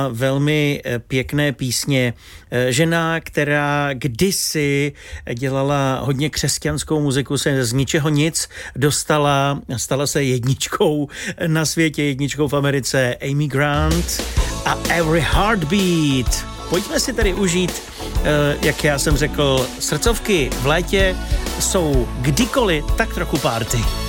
napsala velmi pěkné písně. Žena, která kdysi dělala hodně křesťanskou muziku, se z ničeho nic stala se jedničkou na světě, jedničkou v Americe, Amy Grant a Every Heartbeat. Pojďme si tedy užít, jak já jsem řekl, srdcovky v létě jsou kdykoliv tak trochu party.